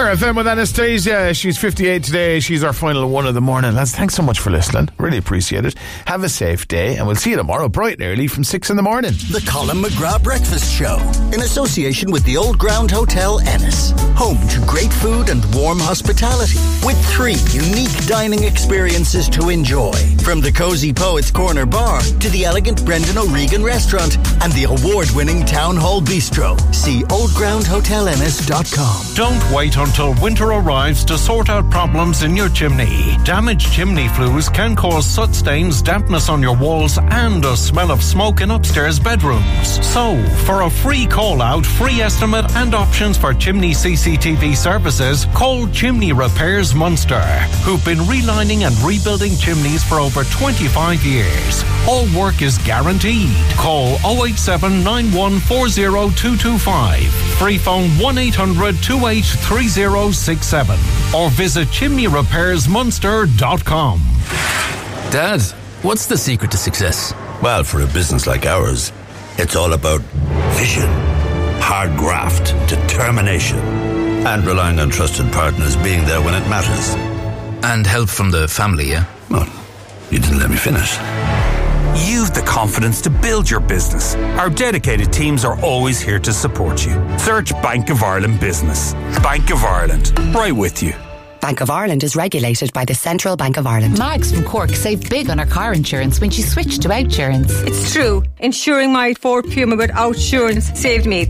Claire FM with Anastasia. She's 58 today. She's our final one of the morning. Lads, thanks so much for listening. Really appreciate it. Have a safe day, and we'll see you tomorrow bright and early from 6 in the morning. The Colin McGrath Breakfast Show, in association with the Old Ground Hotel Ennis. Home to great food and warm hospitality, with 3 unique dining experiences to enjoy. From the Cozy Poets Corner Bar to the elegant Brendan O'Regan Restaurant and the award-winning Town Hall Bistro. See oldgroundhotelennis.com. Don't wait until winter arrives to sort out problems in your chimney. Damaged chimney flues can cause soot stains, dampness on your walls and a smell of smoke in upstairs bedrooms. So, for a free call-out, free estimate and options for chimney CCTV services, call Chimney Repairs Munster, who've been relining and rebuilding chimneys for over 25 years. All work is guaranteed. Call 087 9140 225. Free phone 1-800-283067 or visit chimneyrepairsmunster.com. Dad, what's the secret to success? Well, for a business like ours, it's all about vision, hard graft, determination, and relying on trusted partners being there when it matters. And help from the family, yeah? Well, you didn't let me finish. You've the confidence to build your business. Our dedicated teams are always here to support you. Search Bank of Ireland Business. Bank of Ireland, right with you. Bank of Ireland is regulated by the Central Bank of Ireland. Mags from Cork saved big on her car insurance when she switched to Outsurance. It's true. Insuring my Ford Puma with Outsurance saved me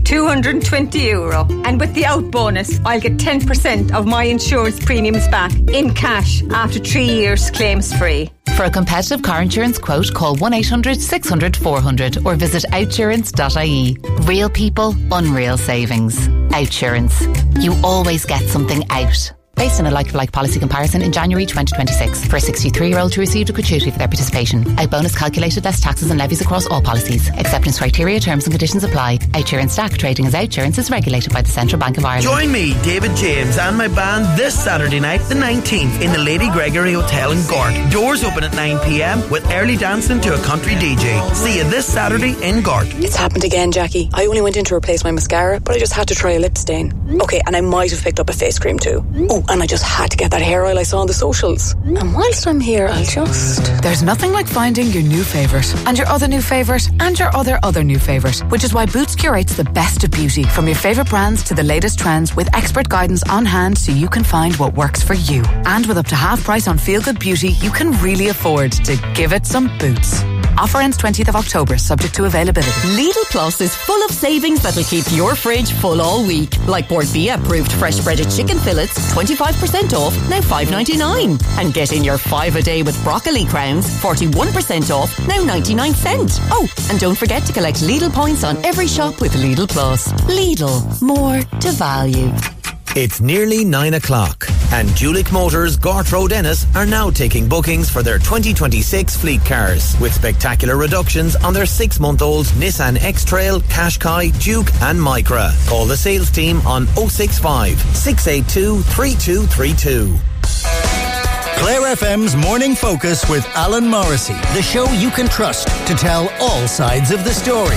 €220. And with the Out bonus, I'll get 10% of my insurance premiums back in cash after 3 years claims free. For a competitive car insurance quote, call 1-800-600-400 or visit outsurance.ie. Real people, unreal savings. Outsurance. You always get something out. Based on a like-for-like policy comparison in January 2026. For a 63-year-old who received a gratuity for their participation. Out bonus calculated less taxes and levies across all policies. Acceptance criteria, terms and conditions apply. Outsurance Stack trading as Outsurance is regulated by the Central Bank of Ireland. Join me, David James, and my band this Saturday night, the 19th, in the Lady Gregory Hotel in Gort. Doors open at 9 p.m. with early dancing to a country DJ. See you this Saturday in Gort. It's happened again, Jackie. I only went in to replace my mascara, but I just had to try a lip stain. Okay, and I might have picked up a face cream too. Oh, and I just had to get that hair oil I saw on the socials. And whilst I'm here, I'll just... There's nothing like finding your new favourite, and your other new favourite, and your other new favourite, which is why Boots curates the best of beauty, from your favourite brands to the latest trends, with expert guidance on hand so you can find what works for you. And with up to half price on Feel Good Beauty, you can really afford to give it some Boots. Offer ends 20th of October, subject to availability. Lidl Plus is full of savings that'll keep your fridge full all week. Like Port Via approved fresh breaded chicken fillets, 25% off, now $5.99. And get in your 5 a day with broccoli crowns, 41% off, now 99 cents. Oh, and don't forget to collect Lidl points on every shop with Lidl Plus. Lidl, more to value. It's nearly 9 o'clock and Julick Motors Gort Road Ennis are now taking bookings for their 2026 fleet cars with spectacular reductions on their 6-month-old Nissan X-Trail, Qashqai, Duke and Micra. Call the sales team on 065 682 3232. Claire FM's Morning Focus with Alan Morrissey, the show you can trust to tell all sides of the story.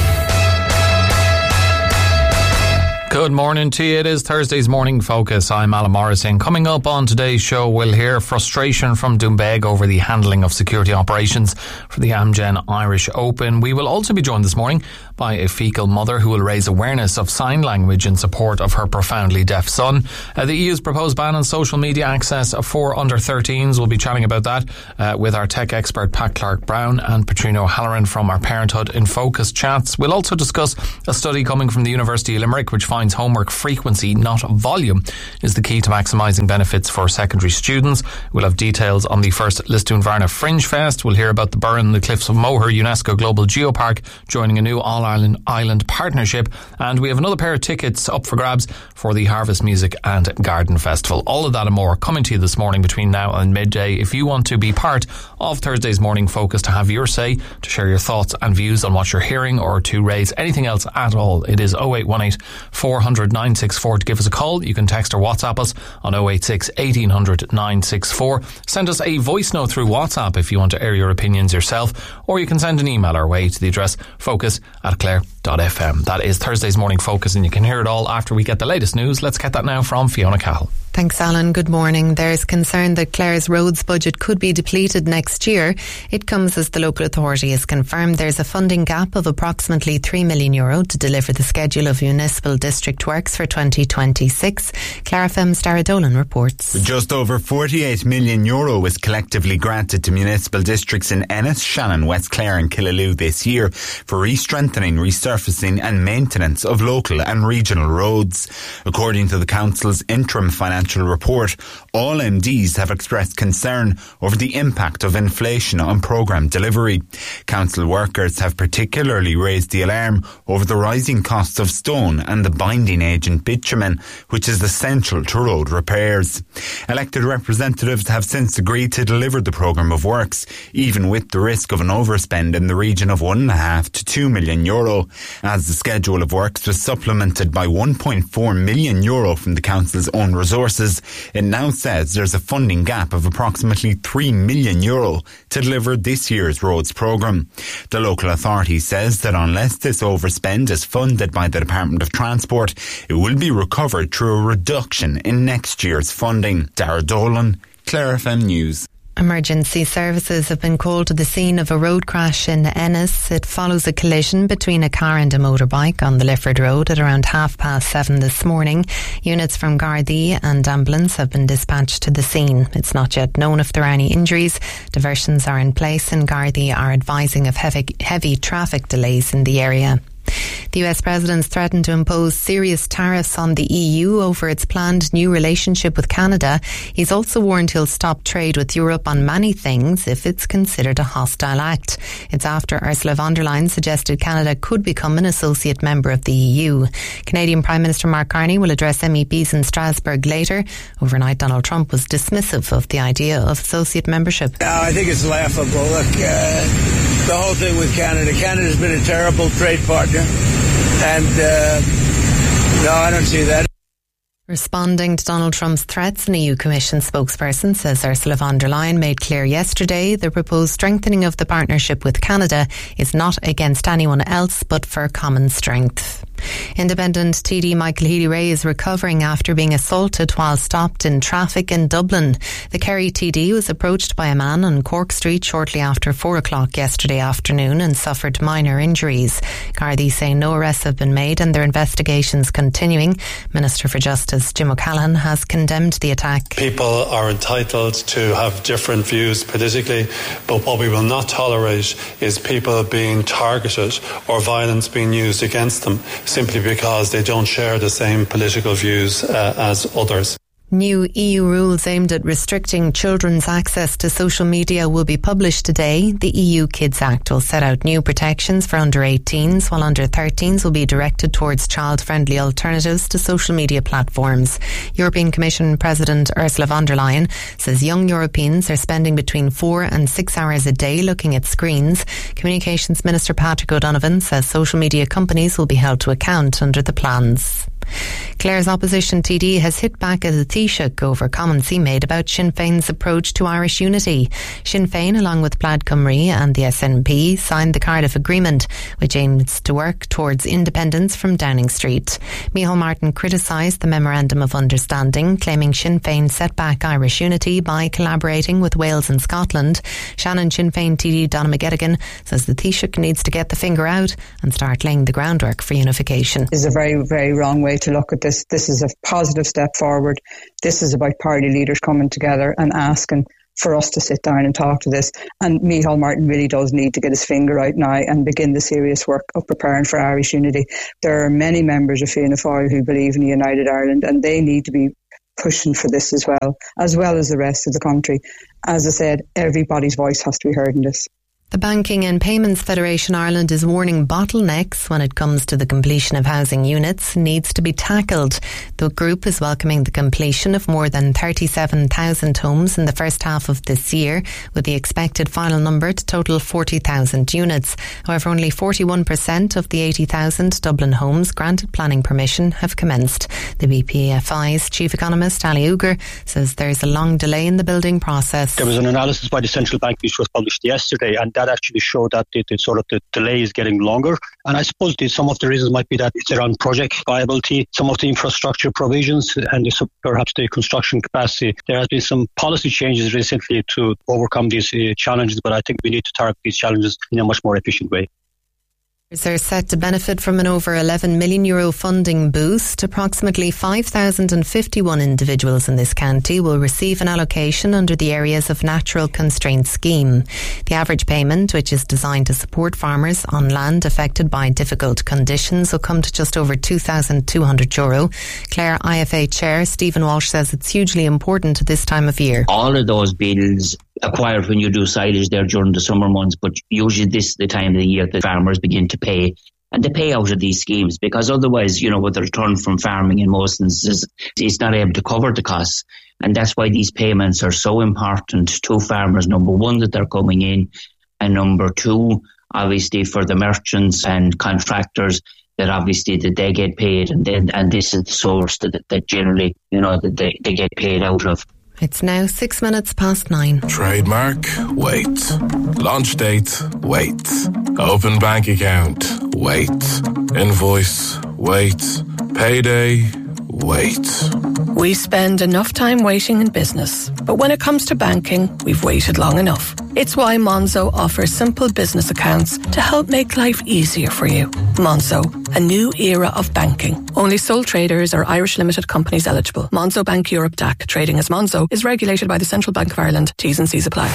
Good morning to you. It is Thursday's Morning Focus. I'm Alan Morrissey, and coming up on today's show, we'll hear frustration from Doonbeg over the handling of security operations for the Amgen Irish Open. We will also be joined this morning by a fecal mother who will raise awareness of sign language in support of her profoundly deaf son. The EU's proposed ban on social media access for under-13s. We'll be chatting about that with our tech expert Pat Clark-Brown and Patrina O'Halloran from our Parenthood in Focus chats. We'll also discuss a study coming from the University of Limerick which finds homework frequency, not volume, is the key to maximising benefits for secondary students. We'll have details on the first Lisdoonvarna Fringe Fest. We'll hear about the Burren and the Cliffs of Moher UNESCO Global Geopark joining a new All-Ireland Island partnership, and we have another pair of tickets up for grabs for the Harvest Music and Garden Festival. All of that and more coming to you this morning between now and midday. If you want to be part of Thursday's Morning Focus, to have your say, to share your thoughts and views on what you're hearing, or to raise anything else at all, it is 0818 400 964 to give us a call. You can text or WhatsApp us on 086 1800 964. Send us a voice note through WhatsApp if you want to air your opinions yourself, or you can send an email our way to the address focus@clare.fm. That is Thursday's Morning Focus, and you can hear it all after we get the latest news. Let's get that now from Fiona Cahill. Thanks, Alan. Good morning. There's concern that Clare's roads budget could be depleted next year. It comes as the local authority has confirmed there's a funding gap of approximately €3 million to deliver the schedule of municipal district works for 2026. Clare FM's Dara Dolan reports. Just over €48 million was collectively granted to municipal districts in Ennis, Shannon, West Clare and Killaloe this year for re-strengthening, resurfacing and maintenance of local and regional roads. According to the council's interim financial report, all MDs have expressed concern over the impact of inflation on programme delivery. Council workers have particularly raised the alarm over the rising costs of stone and the binding agent bitumen, which is essential to road repairs. Elected representatives have since agreed to deliver the programme of works, even with the risk of an overspend in the region of €1.5 to €2 million, as the schedule of works was supplemented by €1.4 million from the council's own resources. It now says there's a funding gap of approximately €3 million to deliver this year's roads programme. The local authority says that unless this overspend is funded by the Department of Transport, it will be recovered through a reduction in next year's funding. Dara Dolan, Clare FM News. Emergency services have been called to the scene of a road crash in Ennis. It follows a collision between a car and a motorbike on the Lifford Road at around 7:30 this morning. Units from Gardaí and ambulance have been dispatched to the scene. It's not yet known if there are any injuries. Diversions are in place and Gardaí are advising of heavy traffic delays in the area. The US President's threatened to impose serious tariffs on the EU over its planned new relationship with Canada. He's also warned he'll stop trade with Europe on many things if it's considered a hostile act. It's after Ursula von der Leyen suggested Canada could become an associate member of the EU. Canadian Prime Minister Mark Carney will address MEPs in Strasbourg later. Overnight, Donald Trump was dismissive of the idea of associate membership. I think it's laughable. Look, the whole thing with Canada. Canada's been a terrible trade partner. And no, I don't see that. Responding to Donald Trump's threats, an EU Commission spokesperson says Ursula von der Leyen made clear yesterday the proposed strengthening of the partnership with Canada is not against anyone else but for common strength. Independent TD Michael Healy-Rae is recovering after being assaulted while stopped in traffic in Dublin. The Kerry TD was approached by a man on Cork Street shortly after 4 o'clock yesterday afternoon and suffered minor injuries. Gardaí say no arrests have been made and their investigations continuing. Minister for Justice Jim O'Callaghan has condemned the attack. People are entitled to have different views politically, but what we will not tolerate is people being targeted or violence being used against them simply because they don't share the same political views as others. New EU rules aimed at restricting children's access to social media will be published today. The EU Kids Act will set out new protections for under 18s, while under 13s will be directed towards child-friendly alternatives to social media platforms. European Commission President Ursula von der Leyen says young Europeans are spending between 4 and 6 hours a day looking at screens. Communications Minister Patrick O'Donovan says social media companies will be held to account under the plans. Clare's opposition TD has hit back at the Taoiseach over comments he made about Sinn Féin's approach to Irish unity. Sinn Féin, along with Plaid Cymru and the SNP, signed the Cardiff Agreement, which aims to work towards independence from Downing Street. Micheál Martin criticised the Memorandum of Understanding, claiming Sinn Féin set back Irish unity by collaborating with Wales and Scotland. Shannon Sinn Féin TD Donna McGettigan says the Taoiseach needs to get the finger out and start laying the groundwork for unification. This is a very, very wrong way to look at this. This is a positive step forward. This is about party leaders coming together and asking for us to sit down and talk to this. And Micheál Martin really does need to get his finger out now and begin the serious work of preparing for Irish unity. There are many members of Fianna Fáil who believe in a united Ireland, and they need to be pushing for this as well as the rest of the country. As I said, everybody's voice has to be heard in this. The Banking and Payments Federation Ireland is warning bottlenecks when it comes to the completion of housing units needs to be tackled. The group is welcoming the completion of more than 37,000 homes in the first half of this year, with the expected final number to total 40,000 units. However, only 41% of the 80,000 Dublin homes granted planning permission have commenced. The BPFI's chief economist, Ali Uger, says there is a long delay in the building process. There was an analysis by the central bank which was published yesterday, and that actually show that the delay is getting longer. And I suppose some of the reasons might be that it's around project viability, some of the infrastructure provisions, and perhaps the construction capacity. There has been some policy changes recently to overcome these challenges, but I think we need to target these challenges in a much more efficient way. They're set to benefit from an over €11 million funding boost. Approximately 5,051 individuals in this county will receive an allocation under the Areas of Natural Constraint scheme. The average payment, which is designed to support farmers on land affected by difficult conditions, will come to just over €2,200. Clare IFA Chair Stephen Walsh says it's hugely important at this time of year. All of those bills acquired when you do silage there during the summer months, but usually this is the time of the year that farmers begin to pay, and they pay out of these schemes, because otherwise, with the return from farming in most instances, it's not able to cover the costs. And that's why these payments are so important to farmers. Number one, that they're coming in, and number two, obviously for the merchants and contractors, that obviously that they get paid, and this is the source that generally, that they get paid out of. It's now 6 minutes past 9. Trademark, wait. Launch date, wait. Open bank account, wait. Invoice, wait. Payday, wait. We spend enough time waiting in business, but when it comes to banking, we've waited long enough. It's why Monzo offers simple business accounts to help make life easier for you. Monzo, a new era of banking. Only sole traders or Irish limited companies eligible. Monzo Bank Europe DAC, trading as Monzo, is regulated by the Central Bank of Ireland. T's and C's apply.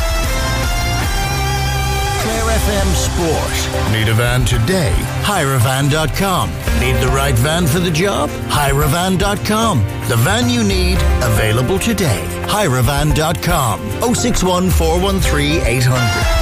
Clare FM Sport. Need a van today? Hirevan.com. Need the right van for the job? Hirevan.com. The van you need, available today. Hirevan.com. 061 413 800.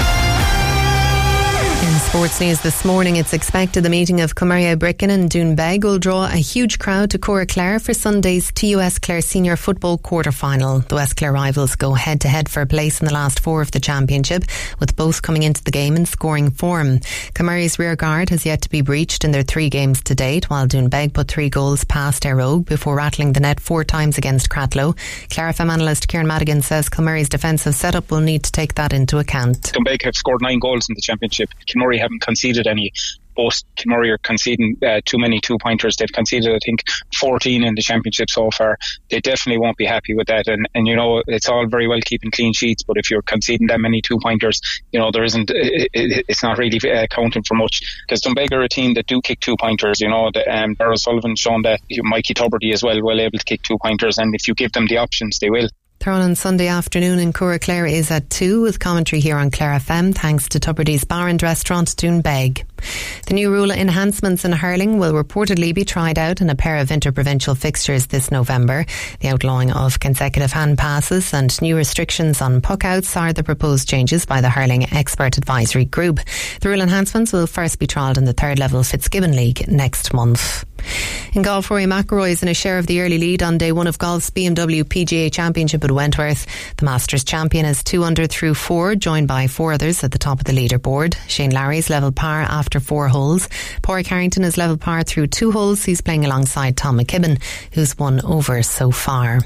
Sports news this morning, it's expected the meeting of Comeria Brecon and Doonbeg will draw a huge crowd to Cora Clare for Sunday's TUS Clare Senior Football quarter-final. The West Clare rivals go head-to-head for a place in the last four of the championship, with both coming into the game in scoring form. Comeria's rear guard has yet to be breached in their 3 games to date, while Doonbeg put 3 goals past Erogue before rattling the net 4 times against Cratloe. Clare FM analyst Kieran Madigan says Comeria's defensive setup will need to take that into account. Doonbeg have scored 9 goals in the championship. Kilmurray haven't conceded any. Both Kilmurray are conceding too many 2-pointers. They've conceded, I think, 14 in the championship so far. They definitely won't be happy with that. And it's all very well keeping clean sheets, but if you're conceding that many 2-pointers, there isn't. It's not really counting for much. Because Doonbeg are a team that do kick 2-pointers. Darrell Sullivan's shown that. Mikey Tuberty as well able to kick 2-pointers, and if you give them the options, they will. Thrown on Sunday afternoon in Cora Clare is at 2, with commentary here on Clare FM thanks to Tuberty's Bar and Restaurant Doonbeg. The new rule enhancements in hurling will reportedly be tried out in a pair of interprovincial fixtures this November. The outlawing of consecutive hand passes and new restrictions on puckouts are the proposed changes by the Hurling Expert Advisory Group. The rule enhancements will first be trialled in the third level Fitzgibbon League next month. In golf, Rory McIlroy is in a share of the early lead on day 1 of golf's BMW PGA Championship at Wentworth. The Masters champion is 2 under through 4, joined by 4 others at the top of the leaderboard. Shane Larry's level par after 4 holes. Padraig Harrington is level par through 2 holes. He's playing alongside Tom McKibben, who's won over so far.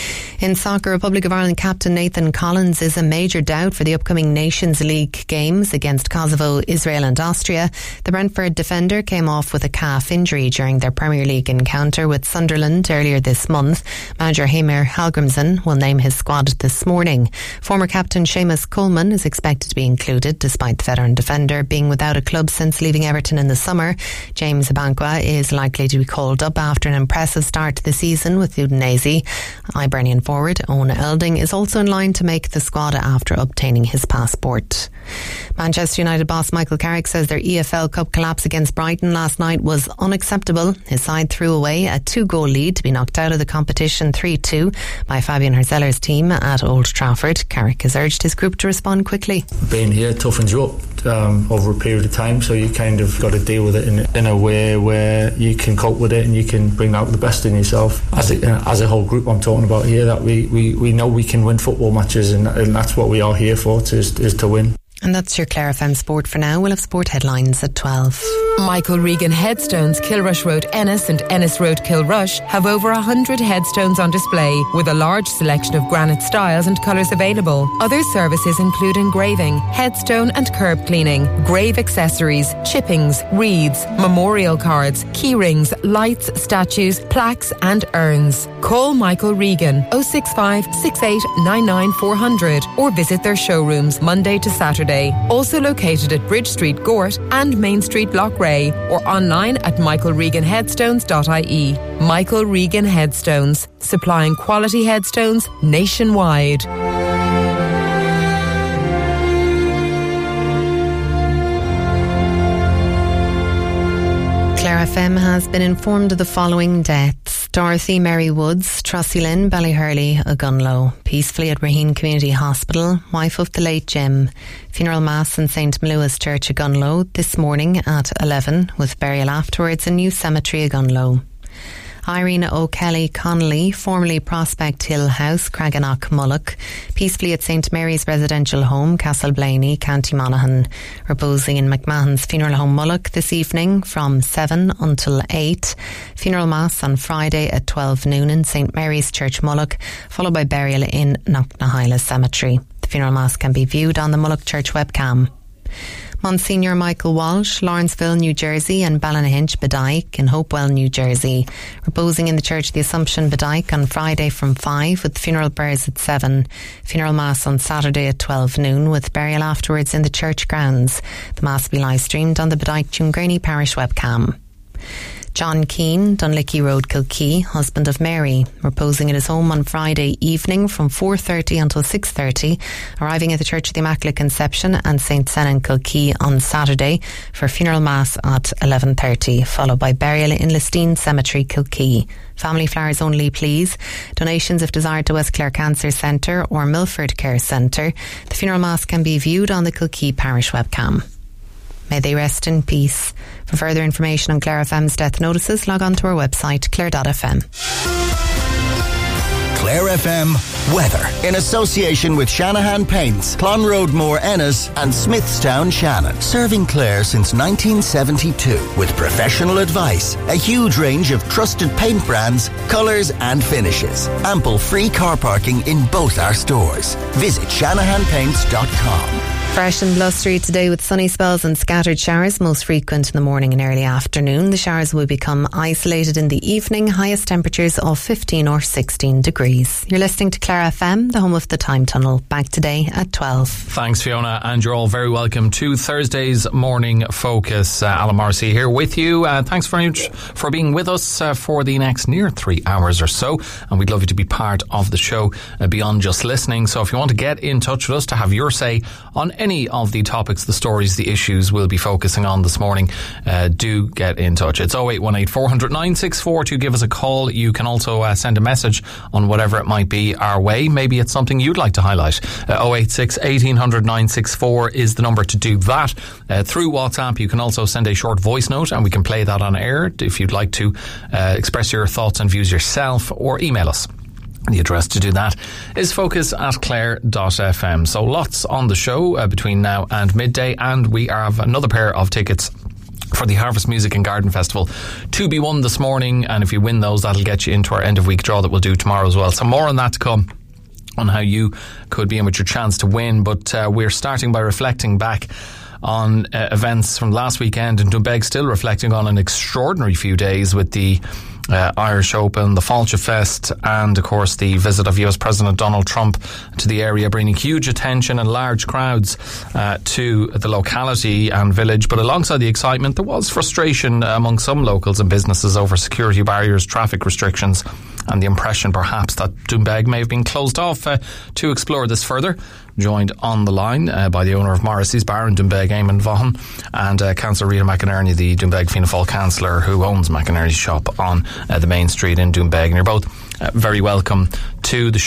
In soccer, Republic of Ireland captain Nathan Collins is a major doubt for the upcoming Nations League games against Kosovo, Israel and Austria. The Brentford defender came off with a calf injury during their Premier League encounter with Sunderland earlier this month. Manager Heimir Hallgrimsson will name his squad this morning. Former captain Seamus Coleman is expected to be included, despite the veteran defender being without a club since leaving Everton in the summer. James Abankwah is likely to be called up after an impressive start to the season with Udinese. Hibernian forward Owen Elding is also in line to make the squad after obtaining his passport. Manchester United boss Michael Carrick says their EFL Cup collapse against Brighton last night was unacceptable. His side threw away a 2-goal lead to be knocked out of the competition 3-2 by Fabian Herzeller's team at Old Trafford. Carrick has urged his group to respond quickly. Being here toughens you up over a period of time, so you kind of got to deal with it in a way where you can cope with it and you can bring out the best in yourself. As a whole group I'm talking about here, that we know we can win football matches, and that's what we are here for, is to win. And that's your Clare FM Sport for now. We'll have sport headlines at 12. Michael Regan Headstones, Kilrush Road Ennis and Ennis Road Kilrush have over 100 headstones on display with a large selection of granite styles and colours available. Other services include engraving, headstone and curb cleaning, grave accessories, chippings, wreaths, memorial cards, key rings, lights, statues, plaques and urns. Call Michael Regan 065 68 99 400 or visit their showrooms Monday to Saturday. Also located at Bridge Street, Gort and Main Street, Loughrea, or online at michaelreganheadstones.ie. Michael Regan Headstones, supplying quality headstones nationwide. Clare FM has been informed of the following deaths. Dorothy Mary Woods, Trossulin, Ballyhurley, Agunlow. Peacefully at Raheen Community Hospital, wife of the late Jim. Funeral Mass in St. Malua's Church, Agunlow, this morning at 11, with burial afterwards in New Cemetery, Agunlow. Irene O'Kelly Connolly, formerly Prospect Hill House, Craganock, Mullock, peacefully at St Mary's Residential Home, Castleblaney, County Monaghan, reposing in McMahon's Funeral Home, Mullock, this evening from 7 until 8. Funeral Mass on Friday at 12 noon in St Mary's Church, Mullock, followed by burial in Knocknahyla Cemetery. The funeral mass can be viewed on the Mullock Church webcam. Monsignor Michael Walsh, Lawrenceville, New Jersey, and Ballynahinch, Bedyke in Hopewell, New Jersey, reposing in the Church of the Assumption, Bedyke, on Friday from 5, with funeral prayers at 7. Funeral Mass on Saturday at 12 noon, with burial afterwards in the church grounds. The Mass will be live streamed on the Bedyke Tungrany Parish webcam. John Keane, Dunlicky Road, Kilkee, husband of Mary, reposing at his home on Friday evening from 4:30 until 6:30, arriving at the Church of the Immaculate Conception and St. Senan, Kilkee on Saturday for funeral mass at 11:30, followed by burial in Listine Cemetery, Kilkee. Family flowers only, please. Donations if desired to West Clare Cancer Centre or Milford Care Centre. The funeral mass can be viewed on the Kilkee Parish webcam. May they rest in peace. For further information on Clare FM's death notices, log on to our website, clare.fm. Clare FM weather in association with Shanahan Paints, Clonroadmore Ennis and Smithstown Shannon. Serving Clare since 1972 with professional advice, a huge range of trusted paint brands, colours and finishes. Ample free car parking in both our stores. Visit shanahanpaints.com. Fresh and blustery today with sunny spells and scattered showers, most frequent in the morning and early afternoon. The showers will become isolated in the evening, highest temperatures of 15 or 16 degrees. You're listening to Clare FM, the home of the Time Tunnel. Back today at 12. Thanks, Fiona, and you're all very welcome to Thursday's Morning Focus. Alan Marcy here with you. Thanks very much for being with us for the next near 3 hours or so, and we'd love you to be part of the show beyond just listening. So if you want to get in touch with us to have your say on any of the topics, the stories, the issues we'll be focusing on this morning, do get in touch. It's 0818 400 964 to give us a call. You can also send a message on whatever it might be our way. Maybe it's something you'd like to highlight. 086 1800 964 is the number to do that. Through WhatsApp, you can also send a short voice note and we can play that on air if you'd like to express your thoughts and views yourself, or email us. The address to do that is focus@clare.fm. So lots on the show between now and midday, and we have another pair of tickets for the Harvest Music and Garden Festival to be won this morning, and if you win those, that'll get you into our end of week draw that we'll do tomorrow as well. So more on that to come, on how you could be in with your chance to win. But we're starting by reflecting back on events from last weekend in Doonbeg, still reflecting on an extraordinary few days with the Irish Open, the Fáilte Fest, and of course the visit of US President Donald Trump to the area, bringing huge attention and large crowds to the locality and village. But alongside the excitement, there was frustration among some locals and businesses over security barriers, traffic restrictions, and the impression perhaps that Doonbeg may have been closed off. To explore this further, joined on the line by the owner of Morrissey's Bar in Doonbeg, Eamon Vaughan, and Councillor Rita McInerney, the Doonbeg Fianna Fáil councillor who owns McInerney's shop on the main street in Doonbeg. And you're both very welcome to the